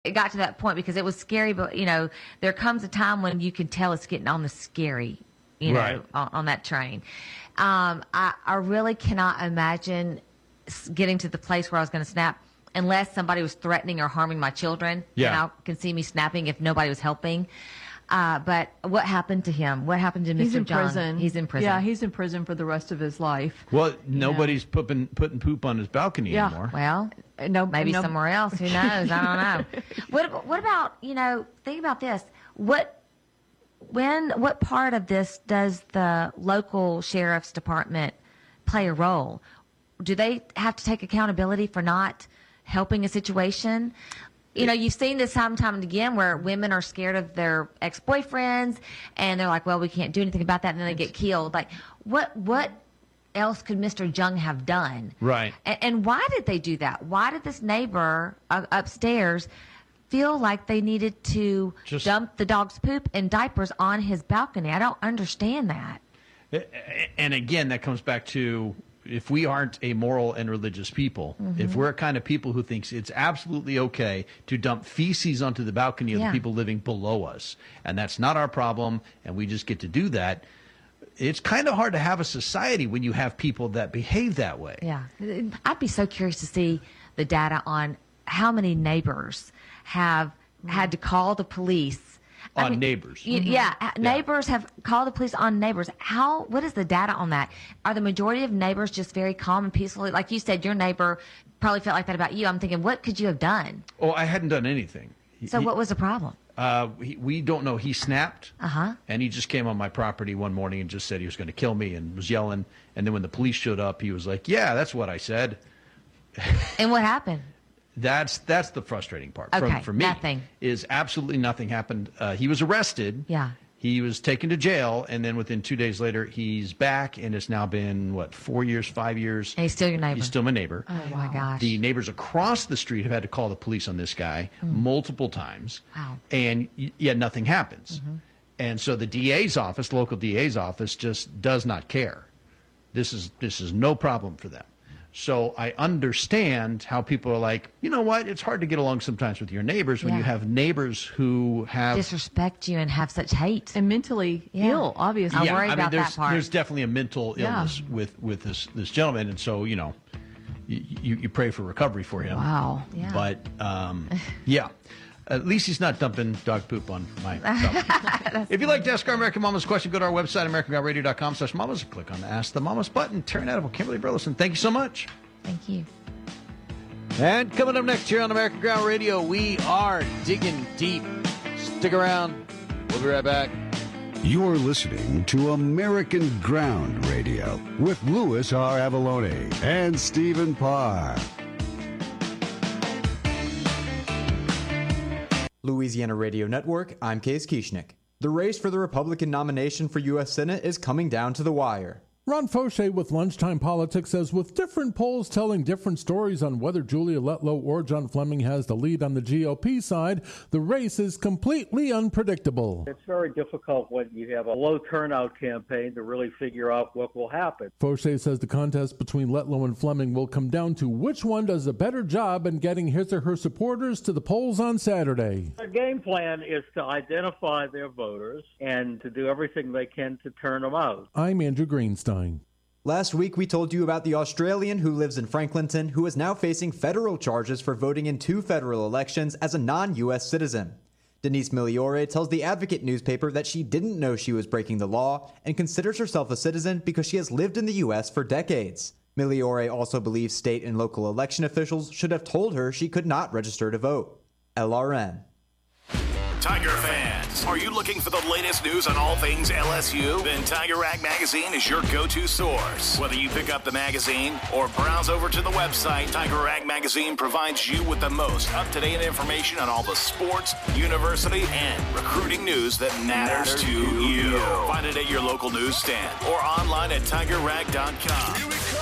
it got to that point because it was scary, but there comes a time when you can tell it's getting on the scary, Right. on that train. I really cannot imagine getting to the place where I was going to snap unless somebody was threatening or harming my children. Yeah. And I can see me snapping if nobody was helping. But what happened to him? What happened to Mr. He's in John? prison. He's in prison. Yeah, he's in prison for the rest of his life. Well, nobody's putting poop on his balcony anymore. Well, maybe somewhere else. Who knows? I don't know. What about, think about this. What part of this does the local sheriff's department play a role? Do they have to take accountability for not helping a situation? You've seen this time and time again where women are scared of their ex-boyfriends and they're like, well, we can't do anything about that. And then they get killed. Like, what else could Mr. Jung have done? Right. And why did they do that? Why did this neighbor upstairs feel like they needed to dump the dog's poop and diapers on his balcony? I don't understand that. And again, that comes back to, if we aren't a moral and religious people, if we're a kind of people who thinks it's absolutely okay to dump feces onto the balcony of the people living below us, and that's not our problem, and we just get to do that, it's kind of hard to have a society when you have people that behave that way. Yeah. I'd be so curious to see the data on how many neighbors have had to call the police on neighbors. Neighbors have called the police on neighbors. What is the data on that? Are the majority of neighbors just very calm and peaceful? Like you said, your neighbor probably felt like that about you. I'm thinking, what could you have done? Oh, I hadn't done anything. So what was the problem? We don't know. He snapped, and he just came on my property one morning and just said he was going to kill me and was yelling. And then when the police showed up, he was like, yeah, that's what I said. And what happened? That's the frustrating part. Okay, for me, nothing. Is absolutely nothing happened. He was arrested. Yeah. He was taken to jail, and then within 2 days later, he's back, and it's now been, 4 years, 5 years? And he's still your neighbor. He's still my neighbor. Oh, my gosh. The neighbors across the street have had to call the police on this guy multiple times. Wow. And yet nothing happens. And so the DA's office, local DA's office, just does not care. This is no problem for them. So I understand how people are like, you know what? It's hard to get along sometimes with your neighbors when you have neighbors who have disrespect you and have such hate and mentally ill. Obviously, I worry about that part. There's definitely a mental illness with this gentleman, and so you pray for recovery for him. Wow. Yeah. But at least he's not dumping dog poop on my property. If you'd like to ask our American Mamas question, go to our website, AmericanGuideRadio.com/mamas. Click on the Ask the Mamas button. Terry Nadable, Kimberly Burleson, thank you so much. Thank you. And coming up next here on American Ground Radio, we are digging deep. Stick around. We'll be right back. You're listening to American Ground Radio with Louis R. Avalone and Stephen Parr. Louisiana Radio Network, I'm Case Kieschnick. The race for the Republican nomination for U.S. Senate is coming down to the wire. Ron Fauché with Lunchtime Politics says with different polls telling different stories on whether Julia Letlow or John Fleming has the lead on the GOP side, the race is completely unpredictable. It's very difficult when you have a low turnout campaign to really figure out what will happen. Fauché says the contest between Letlow and Fleming will come down to which one does a better job in getting his or her supporters to the polls on Saturday. Their game plan is to identify their voters and to do everything they can to turn them out. I'm Andrew Greenstein. Last week, we told you about the Australian who lives in Franklinton who is now facing federal charges for voting in 2 federal elections as a non-U.S. citizen. Denise Migliore tells the Advocate newspaper that she didn't know she was breaking the law and considers herself a citizen because she has lived in the U.S. for decades. Migliore also believes state and local election officials should have told her she could not register to vote. LRN. Tiger fans, are you looking for the latest news on all things LSU? Then Tiger Rag Magazine is your go-to source. Whether you pick up the magazine or browse over to the website, Tiger Rag Magazine provides you with the most up-to-date information on all the sports, university, and recruiting news that matters to you. Find it at your local newsstand or online at TigerRag.com.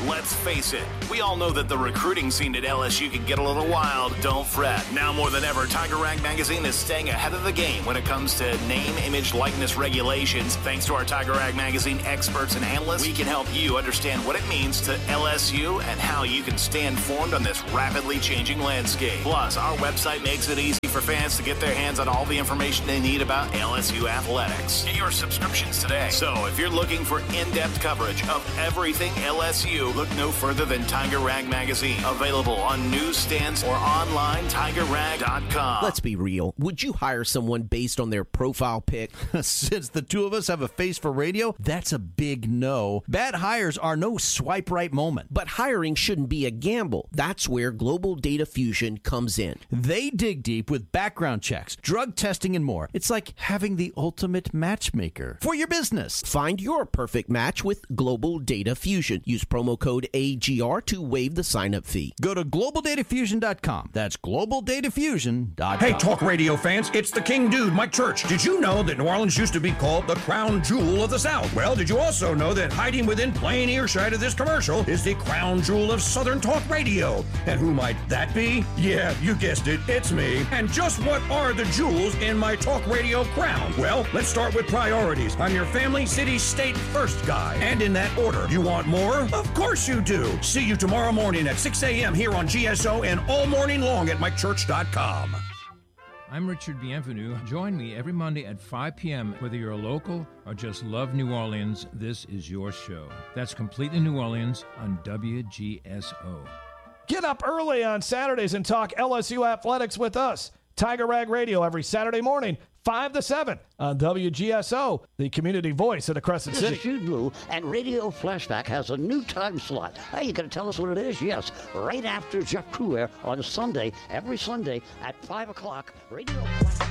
Let's face it, we all know that the recruiting scene at LSU can get a little wild. Don't fret. Now more than ever, Tiger Rag Magazine is staying ahead of the game when it comes to name, image, likeness regulations. Thanks to our Tiger Rag Magazine experts and analysts, we can help you understand what it means to LSU and how you can stay informed on this rapidly changing landscape. Plus, our website makes it easy for fans to get their hands on all the information they need about LSU athletics. Get your subscriptions today. So if you're looking for in-depth coverage of everything LSU, look no further than Tiger Rag Magazine. Available on newsstands or online, tigerrag.com. Let's be real. Would you hire someone based on their profile pic? Since the two of us have a face for radio, that's a big no. Bad hires are no swipe right moment. But hiring shouldn't be a gamble. That's where Global Data Fusion comes in. They dig deep with background checks, drug testing, and more. It's like having the ultimate matchmaker for your business. Find your perfect match with Global Data Fusion. Use promo code AGR to waive the sign-up fee. Go to globaldatafusion.com. That's globaldatafusion.com. Hey, talk radio fans, it's the King Dude, Mike Church. Did you know that New Orleans used to be called the crown jewel of the South? Well, did you also know that hiding within plain earshot of this commercial is the crown jewel of Southern talk radio? And who might that be? Yeah, you guessed it, it's me. And just what are the jewels in my talk radio crown? Well, let's start with priorities. I'm your family, city, state first guy. And in that order. You want more? Of course you do. See you tomorrow morning at 6 a.m. here on GSO and all morning long at MikeChurch.com. I'm Richard Bienvenu. Join me every Monday at 5 p.m. Whether you're a local or just love New Orleans, this is your show. That's Completely New Orleans on WGSO. Get up early on Saturdays and talk LSU athletics with us. Tiger Rag Radio every Saturday morning, 5 to 7 on WGSO, the community voice of the Crescent City. This is Jude Blue, and Radio Flashback has a new time slot. Hey, you going to tell us what it is? Yes, right after Jeff Crouer on Sunday, every Sunday at 5 o'clock. Radio Flashback.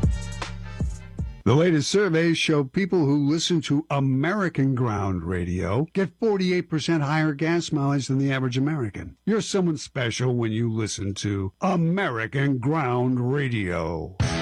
The latest surveys show people who listen to American Ground Radio get 48% higher gas mileage than the average American. You're someone special when you listen to American Ground Radio.